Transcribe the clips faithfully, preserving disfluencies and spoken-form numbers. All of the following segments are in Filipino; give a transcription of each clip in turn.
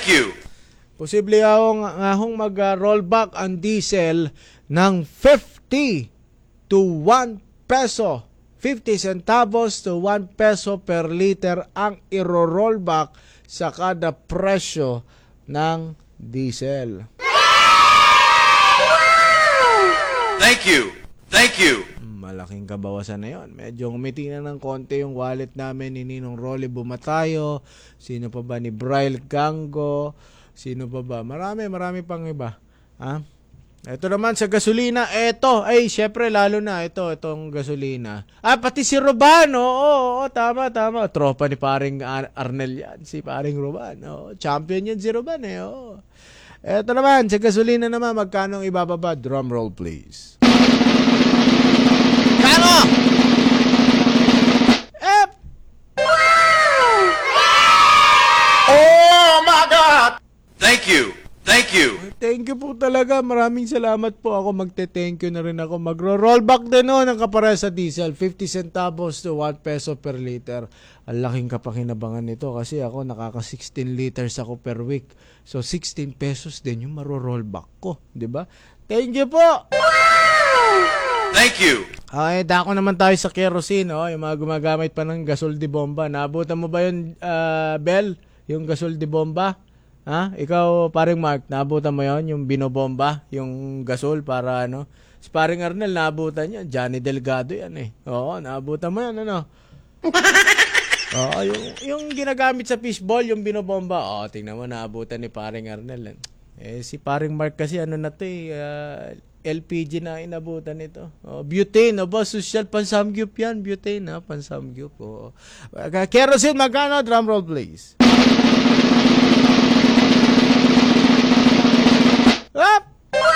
Thank you. Posible akong ngahong mag-rollback ang diesel ng fifty to one peso. fifty centavos to one peso per liter ang iro-rollback sa kada presyo ng diesel. Thank you. Thank you. Malaking kabawasan na yon. Medyo umiti na ng konti yung wallet namin ni Ninong Rolly Bumatayo. Sino pa ba? Ni Braille Gango. Sino pa ba? Marami, marami pang iba. Ha? Ito naman sa gasolina. Ito, ay, syempre, lalo na. Ito, itong gasolina. Ah, pati si Roban. Oo, oo, tama, tama. Tropa ni paring Ar- Arnel yan. Si paring Roban. Oo, champion yan si Roban eh. Oo. Ito naman, sa gasolina naman, magkano ibababa? Drum roll, please. Kano? Eh! Oh my God! Thank you. Thank you. Thank you po talaga. Maraming salamat po. Ako magte-thank you na rin ako. Magro-rollback din no ng kapare sa diesel. fifty centavos to one peso per liter. Ang laking kapakinabangan nito kasi ako nakaka sixteen liters ako per week. So sixteen pesos din yung maro-rollback ko. Diba? Thank you po! Thank you. Okay, dako naman tayo sa kerosene. Oh, yung mga gumagamit pa ng gasol de bomba. Naabutan mo ba yun, uh, Bel? Yung gasol de bomba? Ha? Ikaw, paring Mark, naabutan mo yun? Yung binobomba? Yung gasol para ano? Si paring Arnel, naabutan yan. Johnny Delgado yan eh. Oo, naabutan mo yan, ano? Oo, yung, yung ginagamit sa fishball, yung binobomba. Oo, tingnan mo, naabutan ni paring Arnel. Eh, si paring Mark kasi ano na to eh, uh, L P G na inabutan ito. Oh, butane, oh, ba? Social pansamgyup yan. Butane, ha? Pansamgyup. Oh. Kerosene, magkano? Drum roll, please. Up!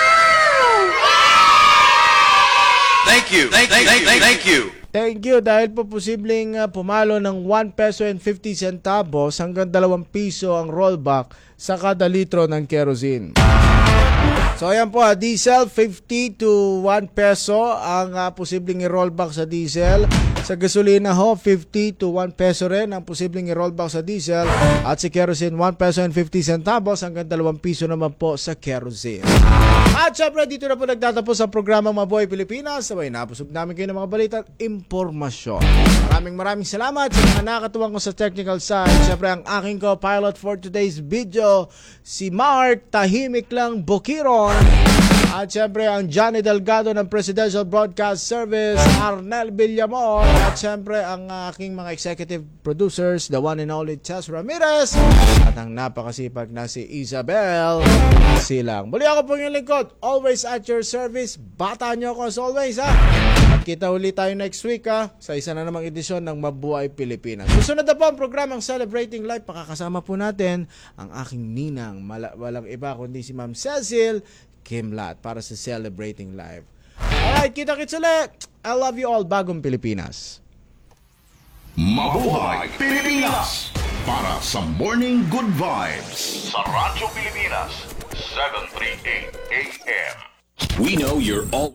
Thank you. Thank, thank, thank, thank, thank you. Thank you dahil po posibleng uh, pumalo ng one peso and fifty centavos hanggang dalawang piso ang rollback sa kada litro ng kerosene. So ayan po, uh, diesel fifty to one peso ang uh, posibleng i-rollback sa diesel. Sa gasolina ho, fifty to one peso rin ang posibleng i-rollback sa diesel. At sa kerosene, one peso and fifty centavos hanggang dalawang piso naman po sa kerosene. At syempre, dito na po nagtatapos ang programang Mabuhay Pilipinas. Sabay napusog namin kayo ng mga balita at impormasyon. Maraming maraming salamat sa mga nakatuwang ko sa technical side. Syempre, ang aking co-pilot for today's video, si Mark Tahimik lang Bukiron. At syempre, ang Johnny Delgado ng Presidential Broadcast Service, Arnel Villamor. At syempre, ang aking mga executive producers, the one and only Chess Ramirez. At ang napakasipag na si Isabel Silang. Muli ako po yung lingkod. Always at your service. Bata nyo ako as always, ha? At kita ulit tayo next week, ha? Sa isa na namang edisyon ng Mabuhay Pilipinas. Susunod na po ang programang Celebrating Life. Pakakasama po natin ang aking ninang. Mala- walang iba kundi si Ma'am Cecil Kimlat para sa Celebrating Life. Alright, kita-kits ulit. I love you all. Bagong Pilipinas. Mabuhay Pilipinas! Para sa Morning Good Vibes sa Radyo Pilipinas, seven thirty-eight A M. We know you're all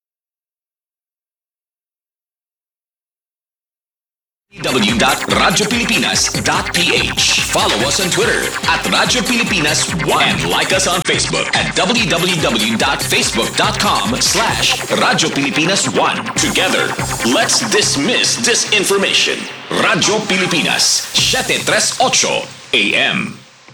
w w w dot radyo pilipinas dot p h. Follow us on Twitter at Radyo Pilipinas one and like us on Facebook at w w w dot facebook dot com slash Radyo Pilipinas one. Together, let's dismiss disinformation. Radyo Pilipinas, seven thirty-eight A M.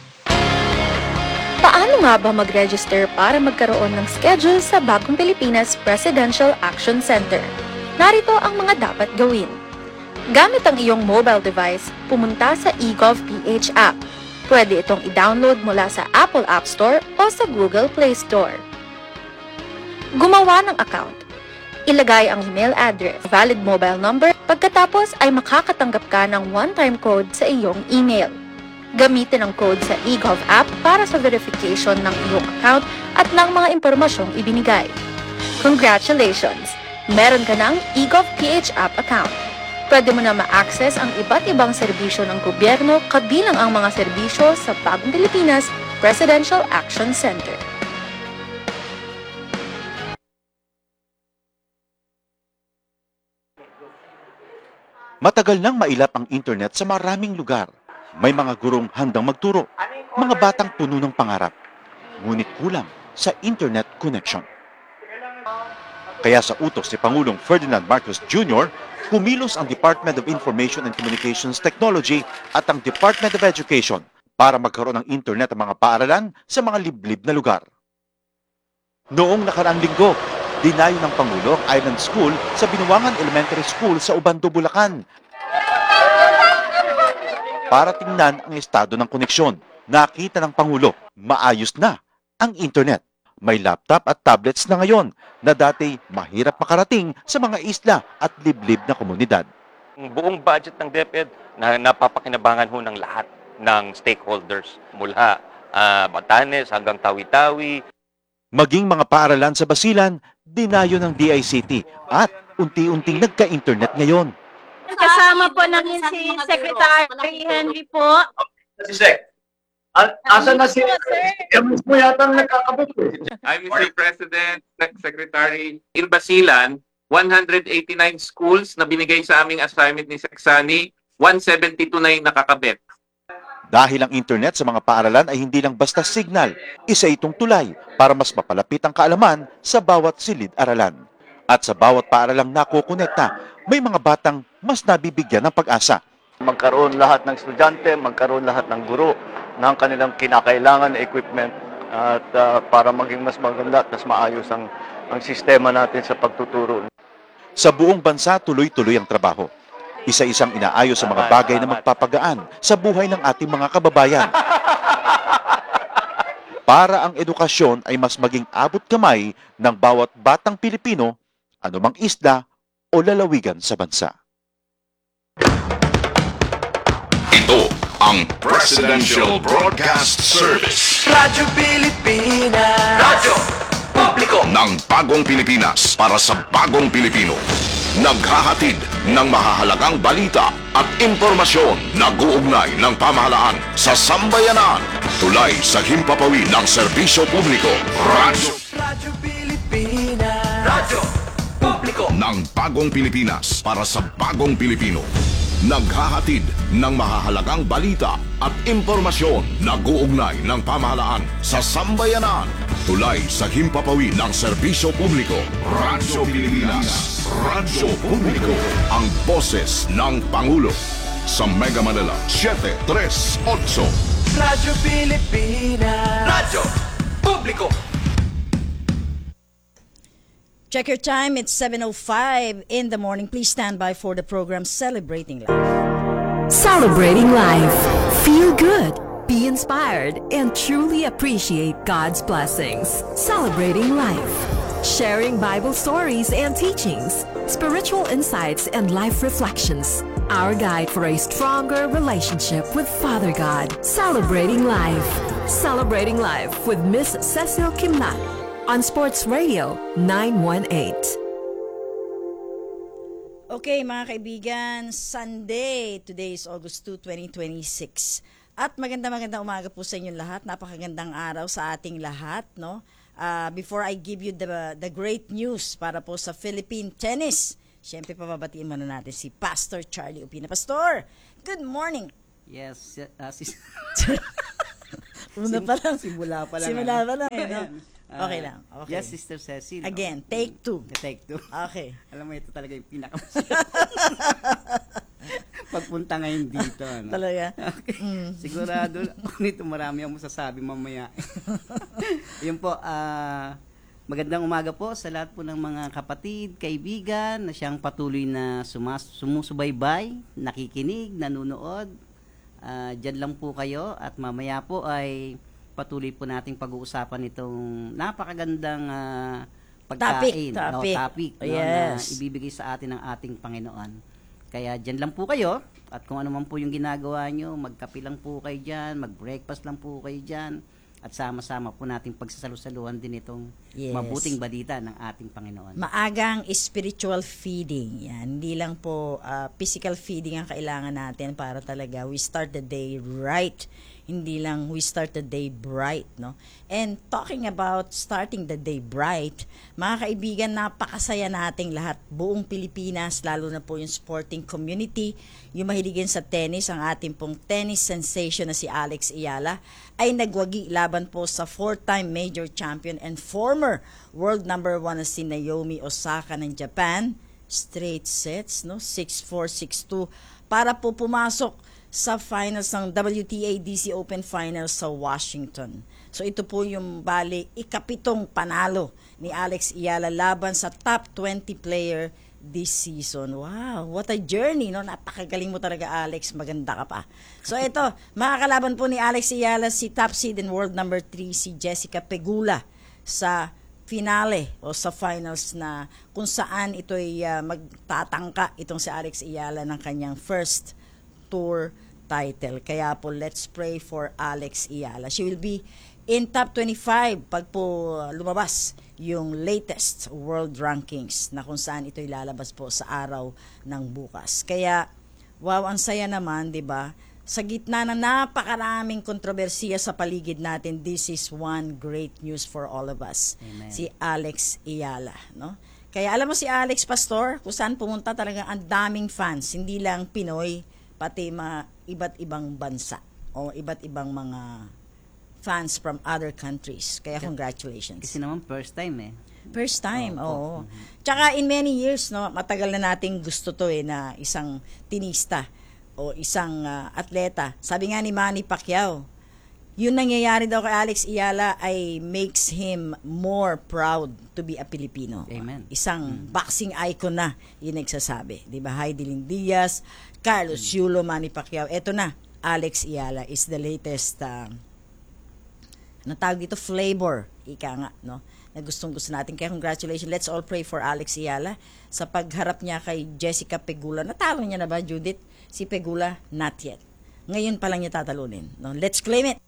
Paano nga ba mag-register para magkaroon ng schedule sa Bagong Pilipinas Presidential Action Center? Narito ang mga dapat gawin. Gamit ang iyong mobile device, pumunta sa eGovPH app. Pwede itong i-download mula sa Apple App Store o sa Google Play Store. Gumawa ng account. Ilagay ang email address, valid mobile number, pagkatapos ay makakatanggap ka ng one-time code sa iyong email. Gamitin ang code sa eGov app para sa verification ng iyong account at ng mga impormasyong ibinigay. Congratulations! Meron ka ng eGovPH app account. Pwede mo na ma-access ang iba't ibang serbisyo ng gobyerno kabilang ang mga serbisyo sa Bagong Pilipinas Presidential Action Center. Matagal nang mailap ang internet sa maraming lugar. May mga gurong handang magturo. mga batang puno ng pangarap, ngunit kulang sa internet connection. Kaya sa utos ni Pangulong Ferdinand Marcos Junior, kumilos ang Department of Information and Communications Technology at ang Department of Education para magkaroon ng internet ang mga paaralan sa mga liblib na lugar. Noong nakaraang linggo, dinayo ng Pangulo ang Island School sa Binuangan Elementary School sa Ubando, Bulacan para tingnan ang estado ng koneksyon. Nakita ng Pangulo, maayos na ang internet. May laptop at tablets na ngayon na dati mahirap makarating sa mga isla at liblib na komunidad. Ang buong budget ng DepEd na napapakinabangan ho ng lahat ng stakeholders mula uh, Batanes hanggang Tawi-Tawi. Maging mga paaralan sa Basilan, dinayo ng D I C T at unti-unting nagka-internet ngayon. Kasama po namin si Secretary Henry po. Si Sec. Al- Asan na si... Yung mismo yata ang nagkakabot eh. I'm Mister President, Sec- Secretary. In Basilan, one hundred eighty-nine schools na binigay sa aming assignment ni Seksani, one seventy-two na yung nakakabit. Dahil ang internet sa mga paaralan ay hindi lang basta signal, isa itong tulay para mas mapalapit ang kaalaman sa bawat silid-aralan. At sa bawat paaralang nakukonekta, may mga batang mas nabibigyan ng pag-asa. Magkaroon lahat ng estudyante, magkaroon lahat ng guro ng kanilang kinakailangan na equipment at uh, para maging mas maganda at mas maayos ang, ang sistema natin sa pagtuturo. Sa buong bansa, tuloy-tuloy ang trabaho. Isa-isang inaayos sa mga bagay na magpapagaan sa buhay ng ating mga kababayan. Para ang edukasyon ay mas maging abot kamay ng bawat batang Pilipino, anumang isla o lalawigan sa bansa. Ito ang Presidential Broadcast Service. Radyo Pilipinas. Radyo Publiko Ng bagong Pilipinas para sa bagong Pilipino. Naghahatid ng mahahalagang balita at impormasyon na guugnay ng pamahalaan sa sambayanan. Tulay sa himpapawid ng serbisyo publiko. Radyo Radyo Pilipinas. Radyo Publiko ng bagong Pilipinas para sa bagong Pilipino. Naghahatid ng mahahalagang balita at impormasyon na guugnay ng pamahalaan sa sambayanan. Tulay sa himpapawid ng serbisyo publiko. Radyo Pilipinas. Radyo Publiko. Ang boses ng Pangulo. Sa Mega Manila, seven three eight. Radyo Pilipinas. Radyo Publiko. Check your time. It's seven oh five in the morning. Please stand by for the program Celebrating Life. Celebrating life. Feel good. Be inspired and truly appreciate God's blessings. Celebrating life. Sharing Bible stories and teachings, spiritual insights and life reflections. Our guide for a stronger relationship with Father God. Celebrating life. Celebrating life with Miss Cecil Kimnat on Sports Radio nine one eight. Okay mga kaibigan, Sunday. Today is August second, twenty twenty-six. At maganda-maganda umaga po sa inyong lahat. Napakagandang araw sa ating lahat, no? Uh, before I give you the the great news para po sa Philippine tennis, syempre pababatiin muna natin si Pastor Charlie Upina. Pastor, good morning. Yes, uh, sis- Una pa lang. Simula pa lang. Simula ano? pa lang. Ayan. No? Uh, Okay lang. Okay. Yes, Sister Cecil. Again, no? take two. Take two. Okay. Alam mo, ito talaga yung pinakamasaya. Pagpunta ngayon dito. Ano? Talaga? Okay. Mm. Sigurado, nito marami ang masasabi mamaya. Yun po, ah... Uh, magandang umaga po sa lahat po ng mga kapatid, kaibigan na siyang patuloy na sumas, sumusubaybay, nakikinig, nanonood. Uh, diyan lang po kayo at mamaya po ay patuloy po nating pag-uusapan itong napakagandang uh, pagkain. Topic. Topic. No, topic no, Yes. na ibibigay sa atin ng ating Panginoon. Kaya diyan lang po kayo at kung ano man po yung ginagawa nyo, magkape lang po kayo dyan, mag-breakfast lang po kayo dyan. At sama-sama po nating pagsasalusaluhan din itong Yes. mabuting balita ng ating Panginoon. Maagang spiritual feeding. Yan. Hindi lang po uh, physical feeding ang kailangan natin para talaga we start the day right hindi lang we start the day bright, no? And talking about starting the day bright, mga kaibigan, napakasaya nating lahat, buong Pilipinas, lalo na po yung sporting community, yung mahiligin sa tennis, ang ating pong tennis sensation na si Alex Ayala, ay nagwagi laban po sa four-time major champion and former world number one na si Naomi Osaka ng Japan. Straight sets, no? six four, six two, para po pumasok sa finals ng W T A D C Open Finals sa Washington. So ito po yung bali ikapitong panalo ni Alex Ayala laban sa top twenty player this season. Wow, what a journey, no? Napakagaling mo talaga, Alex. Maganda ka pa. So ito, makakalaban po ni Alex Ayala si top seed in world number three, si Jessica Pegula, sa finale o sa finals na kung saan ito'y uh, magtatangka itong si Alex Ayala ng kanyang first tour title. Kaya po, let's pray for Alex Ayala. She will be in top twenty-five pag po lumabas yung latest world rankings na kung saan ito'y lalabas po sa araw ng bukas. Kaya, wow, ang saya naman, di ba? Sa gitna ng napakaraming kontrobersiya sa paligid natin, this is one great news for all of us. Amen. Si Alex Ayala, no? Kaya alam mo si Alex, Pastor, kung saan pumunta talaga ang daming fans, hindi lang Pinoy, pati mga iba't ibang bansa o iba't ibang mga fans from other countries. Kaya congratulations. Kasi naman first time eh. First time, Oh, oo. oh. Tsaka in many years, no, matagal na nating gusto to eh, na isang tinista o isang uh, atleta. Sabi nga ni Manny Pacquiao, yun nangyayari daw kay Alex Ayala ay makes him more proud to be a Filipino. Amen. Isang mm. boxing icon na, yun nagsasabi. Diba? Heidelin Diaz, Carlos mm. Yulo, Manny Pacquiao. Eto na, Alex Ayala is the latest, uh, ano tawag dito, flavor. Ika nga, no? Na gustong gusto natin. Kaya congratulations. Let's all pray for Alex Ayala sa pagharap niya kay Jessica Pegula. Natalo niya na ba, Judith? Si Pegula, not yet. Ngayon pa lang niya tatalunin. No? Let's claim it.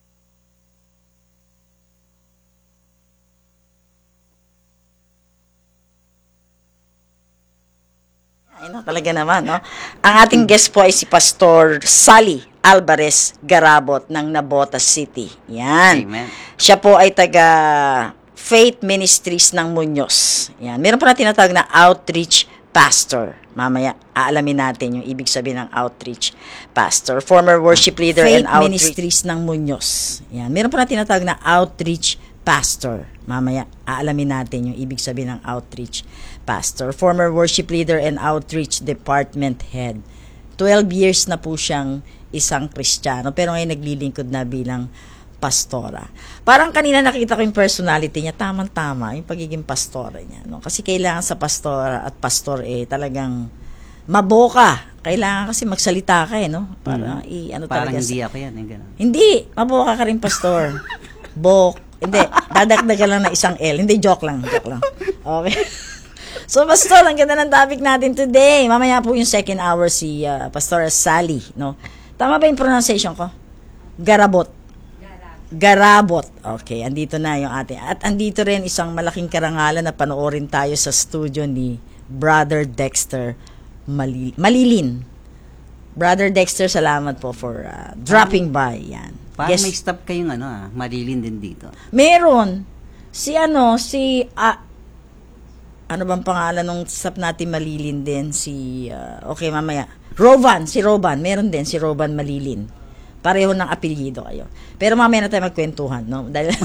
Ay, no, talaga naman, no? Ang ating guest po ay si Pastor Sally Alvarez Garabot ng Navotas City. Yan. Amen. Siya po ay taga Faith Ministries ng Muñoz. Yan. Meron po na tinatawag na outreach pastor. Mamaya, aalamin natin yung ibig sabihin ng outreach pastor. Former worship leader Faith and outreach Ministries ng Muñoz. Yan. Meron po na tinatawag na outreach pastor. Mamaya, aalamin natin yung ibig sabihin ng outreach pastor. Former worship leader and outreach department head. twelve years na po siyang isang Kristiyano, pero ngayon naglilingkod na bilang pastora. Parang kanina nakita ko yung personality niya, tamang-tama yung pagiging pastora niya. No? Kasi kailangan sa pastora at pastor eh talagang maboka. Kailangan kasi magsalita ka eh, no? Para mm. i- ano Parang talaga. hindi ako yan. Eh, ganun. Hindi, maboka ka rin pastor. Bok. Hindi, dadagdagan lang na isang L. Hindi, joke lang. Joke lang. Okay. So, Pastor, ang ganda ng topic natin today. Mamaya po yung second hour si uh, Pastor Sally, no? Tama ba yung pronunciation ko? Garabot. Garabot. Okay, andito na yung ating. At andito rin isang malaking karangalan na panoorin tayo sa studio ni Brother Dexter Malil- Malilin. Brother Dexter, salamat po for uh, dropping by. Yan. Parang Yes. may stop kayong ano ah, Marilin din dito. Meron. Si ano, si ah, ano bang pangalan nung staff natin Malilin din? Si, uh, okay, mamaya. Rovan, si Rovan. Meron din si Rovan Malilin. Pareho ng apelyido kayo. Pero mamaya na tayo magkwentuhan, no? Dahil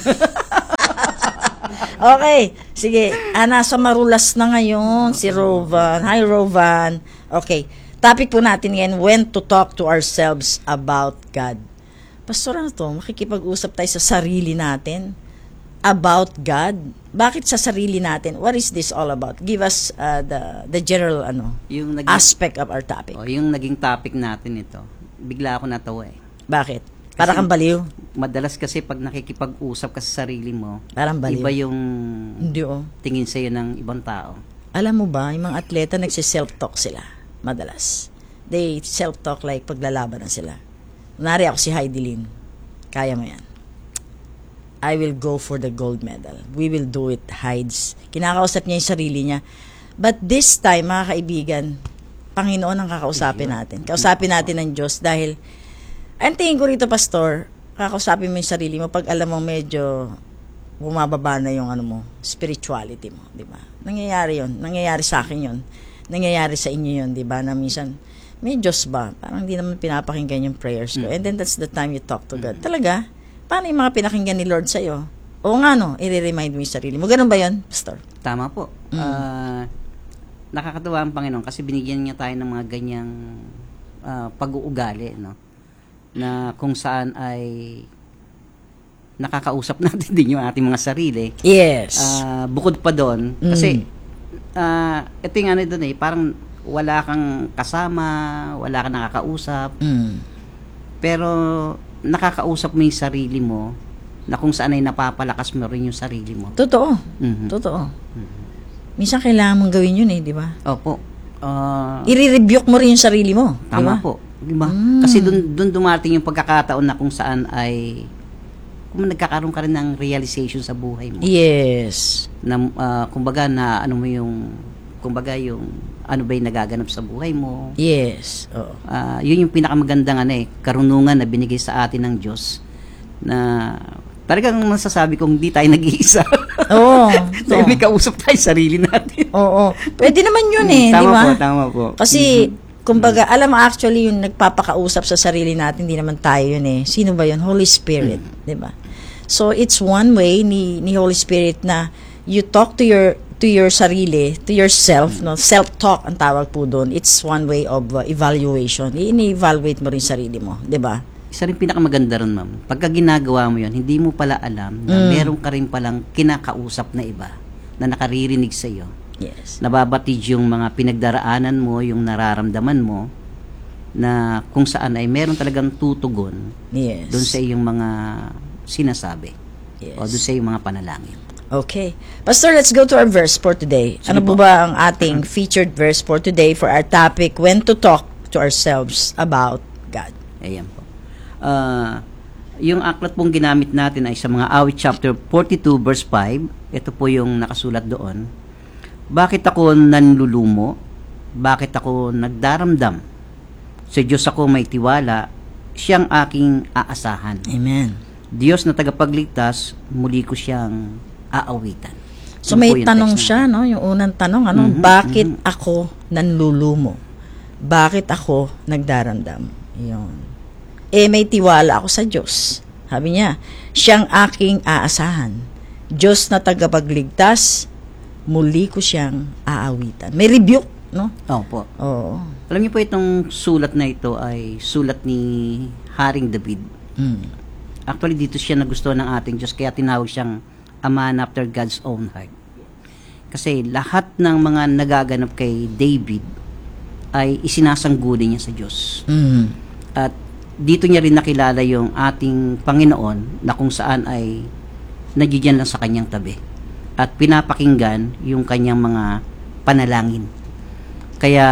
okay, sige. Ah, nasa Marulas na ngayon si Rovan. Hi, Rovan. Okay, topic po natin ngayon, when to talk to ourselves about God. Pastor, ano to? Makikipag-usap tayo sa sarili natin about God. Bakit sa sarili natin? What is this all about? Give us uh, the the general ano Yung naging, aspect of our topic. oh, yung naging topic natin ito. Bigla ako natawa eh. Bakit? Para kang baliw? Madalas kasi pag nakikipag-usap ka sa sarili mo, Parang baliw. iba yung Hindi oh. tingin sa'yo ng ibang tao. Alam mo ba, yung mga atleta nagsi-self-talk sila. Madalas. They self-talk like paglalaban na sila. Kunwari ako si Heidelin. Kaya mo yan. I will go for the gold medal. We will do it, Heids. Kinakausap niya yung sarili niya. But this time, mga kaibigan, Panginoon ang kakausapin natin. Kausapin natin ng Diyos dahil Ang tingin ko rito, Pastor, kakausapin mo yung sarili mo pag alam mo medyo bumababa na yung ano mo, spirituality mo, di ba? Nangyayari yun. Nangyayari sa akin yun. Nangyayari sa inyo yun, di ba? Na minsan, may Diyos ba? Parang hindi naman pinapakinggan yung prayers ko. And then that's the time you talk to God. Talaga? Paano yung mga pinakinggan ni Lord sa'yo? Oo nga no, i-remind mo yung sarili mo. Ganun ba yun, Pastor? Tama po. Mm. Ah, nakakatuwa ang Panginoon kasi binigyan niya tayo ng mga ganyang ah, pag-uugali, no? Na kung saan ay nakakausap natin din yung ating mga sarili. Yes. Ah, bukod pa doon, kasi ah, ito yung ano doon eh, parang wala kang kasama, wala kang nakakausap, Mm. pero nakakausap mo yung sarili mo na kung saan ay napapalakas mo rin yung sarili mo. Totoo. Mhm. Totoo. Minsan kailangan mong gawin yun eh, di ba? Opo. Ah, I-rebuke mo rin yung sarili mo. di tama ba? po. Di ba? Mm. Kasi dun, dun dumating yung pagkakataon na kung saan ay kung nagkakaroon ka rin ng realization sa buhay mo. Yes. Na, ah, kumbaga na ano mo yung, kumbaga yung ano ba yung nagaganap sa buhay mo. Yes. Oo. Ah, yun yung pinakamagandang ano eh, karunungan na binigay sa atin ng Diyos na talagang masasabi kong hindi tayo nag-iisa. Oo. Dahil may kausap tayo sarili natin. Oo. Pwede naman yun eh, di Tama ba? po, tama po. Kasi, kumbaga, alam mo actually yung nagpapakausap sa sarili natin, hindi naman tayo yun eh. Sino ba yun? Holy Spirit, di ba? So, it's one way ni, ni Holy Spirit na you talk to your to your sarili, to yourself, no? Self-talk ang tawag po doon. It's one way of uh, evaluation. I-evaluate mo rin sarili mo, di ba? Isa rin pinakamaganda ron, ma'am. Pagka ginagawa mo yun, hindi mo pala alam na Mm. meron ka rin palang kinakausap na iba na nakaririnig sa iyo. Yes. Nababatid yung mga pinagdaraanan mo, yung nararamdaman mo, na kung saan ay meron talagang tutugon Yes. doon sa iyong mga sinasabi. Yes. O doon sa iyong mga panalangin. Okay. Pastor, let's go to our verse for today. Sige Ano po po. ba ang ating featured verse for today for our topic, when to talk to ourselves about God? Ayan po. Ah, yung aklat pong ginamit natin ay sa mga awit chapter forty-two verse five. Ito po yung nakasulat doon. Bakit ako nanlulumo? Bakit ako nagdaramdam? Sa Diyos ako may tiwala, siyang aking aasahan. Amen. Diyos na tagapagligtas, muli ko siyang aawitan. So Yun po may yung tanong text siya, no? Yung unang tanong, ano? Mhm, Bakit ako nanlulumo? Bakit ako nagdaramdam? Yun. Eh, may tiwala ako sa Diyos. Sabi niya, siyang aking aasahan. Diyos na tagapagligtas, muli ko siyang aawitan. May rebuke, no? Opo. Oo. Alam niyo po itong sulat na ito ay sulat ni Haring David. Mm. Actually, dito siya nagustuhan ng ating Diyos, kaya tinawag siyang a man after God's own heart. Kasi lahat ng mga nagaganap kay David ay isinasangguni niya sa Diyos. Mm. At dito niya rin nakilala yung ating Panginoon na kung saan ay nandiyan lang sa kanyang tabi. At pinapakinggan yung kanyang mga panalangin. Kaya,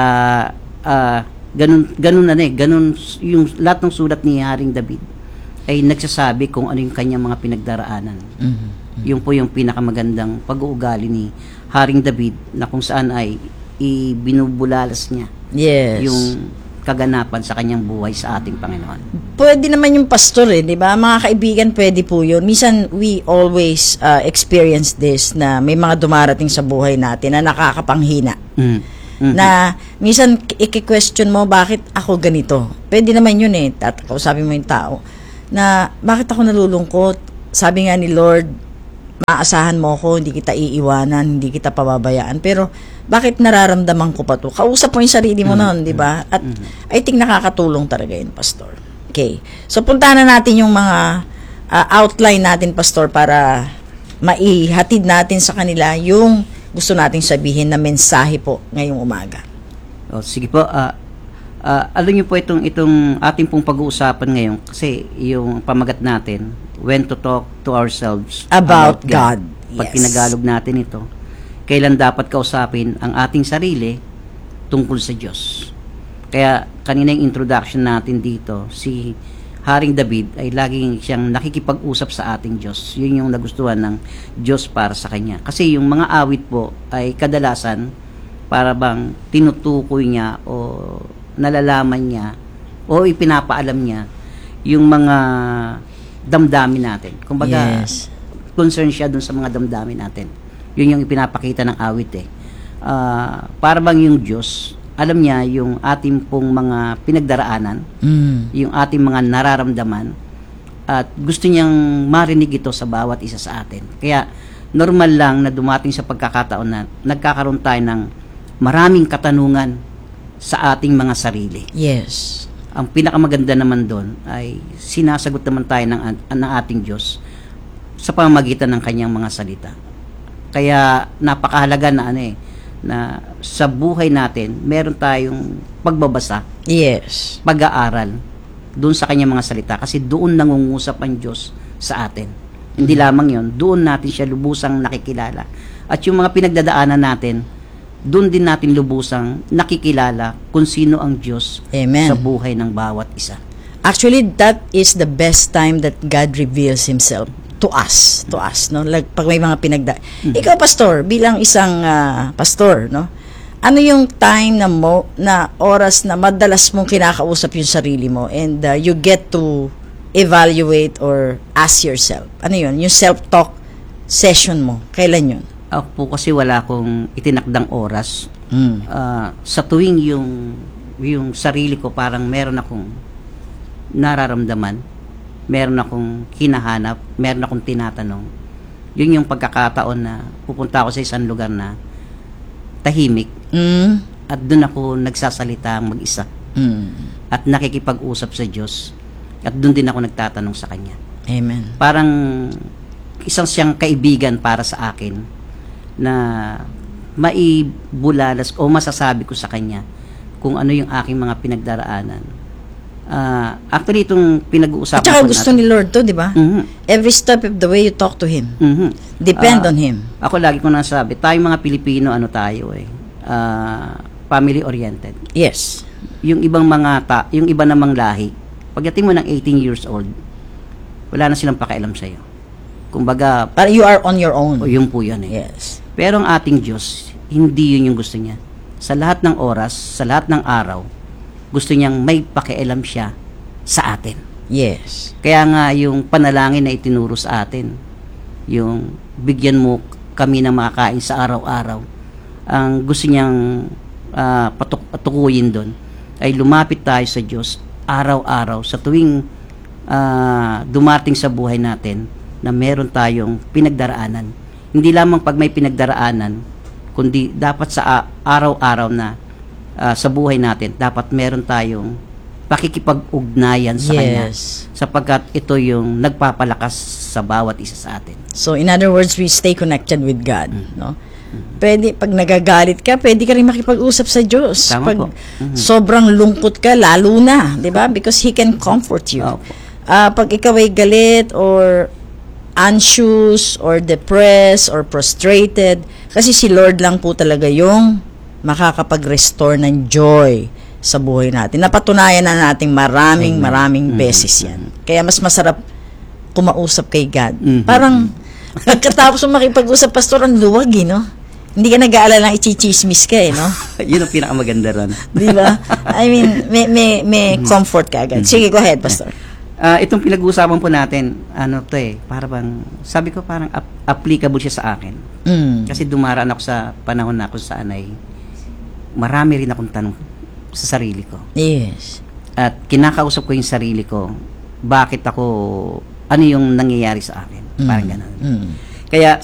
ah, ganun, ganun na eh, ganun yung lahat ng sulat ni Haring David ay nagsasabi kung ano yung kanyang mga pinagdaraanan. Mm. Yung po yung pinakamagandang pag-uugali ni Haring David na kung saan ay ibinubulalas niya Yes. yung kaganapan sa kanyang buhay sa ating Panginoon. Pwede naman yung pastor eh, di ba? Mga kaibigan, pwede po yun. Minsan, we always uh, experience this na may mga dumarating sa buhay natin na nakakapanghina. Mm. Mhm. Na minsan, i-question mo, bakit ako ganito? Pwede naman yun eh. Tatakausapin mo yung tao na, bakit ako nalulungkot? Sabi nga ni Lord, maasahan mo ako, hindi kita iiwanan, hindi kita pababayaan. Pero, bakit nararamdaman ko pa to? Kausap mo yung sarili mo noon, di ba? At I think nakakatulong talaga yun, Pastor. Okay. So, puntahan na natin yung mga uh, outline natin, Pastor, para maihatid natin sa kanila yung gusto nating sabihin na mensahe po ngayong umaga. O, sige po, ah ah, alam niyo po itong, itong ating pong pag-uusapan ngayon kasi yung pamagat natin, when to talk to ourselves About God. Pag Yes. pinagalog natin ito, kailan dapat kausapin ang ating sarili tungkol sa Diyos. Kaya kanina yung introduction natin dito, si Haring David ay laging siyang nakikipag-usap sa ating Diyos. Yun yung nagustuhan ng Diyos para sa kanya. Kasi yung mga awit po ay kadalasan para bang tinutukoy niya o nalalaman niya o ipinapaalam niya yung mga damdamin natin. Kumbaga, Yes. concern siya dun sa mga damdamin natin. Yun yung ipinapakita ng awit eh. Ah, para bang yung Diyos, alam niya yung ating pong mga pinagdaraanan, Mm. yung ating mga nararamdaman, at gusto niyang marinig ito sa bawat isa sa atin. Kaya normal lang na dumating sa pagkakataon na nagkakaroon tayo ng maraming katanungan sa ating mga sarili. Yes. Ang pinakamaganda naman doon ay sinasagot naman tayo ng, ng ating Diyos sa pamamagitan ng kanyang mga salita. Kaya napakahalaga na ano eh, na sa buhay natin, meron tayong pagbabasa, Yes. pag-aaral doon sa kanyang mga salita kasi doon nangungusap ang Diyos sa atin. Hindi lamang yon, doon natin siya lubusang nakikilala. At yung mga pinagdadaanan natin, doon din natin lubusang nakikilala kung sino ang Diyos Amen. sa buhay ng bawat isa. Actually, that is the best time that God reveals Himself to us, to us, no? Like, pag may mga pinagda... Ikaw, pastor, bilang isang ah, pastor, no? Ano yung time na mo, na oras na madalas mong kinakausap yung sarili mo and uh, you get to evaluate or ask yourself? Ano yun? Yung self-talk session mo, kailan yun? Ako po kasi wala akong itinakdang oras. Mm. Ah, sa tuwing yung yung sarili ko parang meron akong nararamdaman, meron akong hinahanap, meron akong tinatanong. Yun yung pagkakataon na pupunta ako sa isang lugar na tahimik Mm. at doon ako nagsasalita mag-isa Mm. at nakikipag-usap sa Diyos at doon din ako nagtatanong sa Kanya. Amen. Parang isang siyang kaibigan para sa akin na maibulalas o masasabi ko sa kanya kung ano yung aking mga pinagdaraanan. Ah, actually, itong pinag-uusapan At saka po gusto natin- ni Lord to, di ba? Mhm. Every step of the way you talk to Him. Mhm. Depend Ah, on Him. Ako lagi ko nasabi, tayong mga Pilipino, ano tayo eh, ah, family-oriented. Yes. Yung ibang mga, ta, yung iba namang lahi, pagdating mo ng eighteen years old, wala na silang pakialam sa'yo. Kumbaga, But you are on your own. o yun po yun eh. Yes. Pero ang ating Diyos, hindi yun yung gusto niya. Sa lahat ng oras, sa lahat ng araw, gusto niyang may pakialam siya sa atin. Yes. Kaya nga yung panalangin na itinuro sa atin, yung bigyan mo kami ng makakain sa araw-araw, ang gusto niyang uh, patuk- patukuyin doon ay lumapit tayo sa Diyos araw-araw sa tuwing uh, dumating sa buhay natin na meron tayong pinagdaraanan. Hindi lamang pag may pinagdaraanan, kundi dapat sa uh, araw-araw na uh, sa buhay natin, dapat meron tayong pakikipag-ugnayan sa Kanya Yes. sapagkat ito yung nagpapalakas sa bawat isa sa atin. So, in other words, we stay connected with God, no? Pwede, pag nagagalit ka, pwede ka rin makipag-usap sa Diyos. Tama Pag po. Mhm. sobrang lungkot ka, lalo na, di ba? Because He can comfort you. Opo. Ah, pag ikaw ay galit or anxious or depressed or frustrated, kasi si Lord lang po talaga yung makakapag-restore ng joy sa buhay natin. Napatunayan na natin maraming, Amen. maraming Mhm. beses yan. Kaya mas masarap kumausap kay God. Mhm. Parang, pagkatapos mo makipag-usap, pastor, ang luwag, eh, no? Hindi ka nag-aalala i-chismis ka, eh, no? Yun ang pinakamaganda ron. Di ba? I mean, may, may, may comfort ka agad. Sige, go ahead, pastor. Ah, itong pinag-uusapan po natin, ano to eh, para bang, sabi ko parang ap- applicable siya sa akin. Mm. Kasi dumaraan ako sa panahon na kung saan ay marami rin akong tanong sa sarili ko. Yes. At kinakausap ko yung sarili ko, bakit ako, ano yung nangyayari sa akin? Parang ganun. Mm. Kaya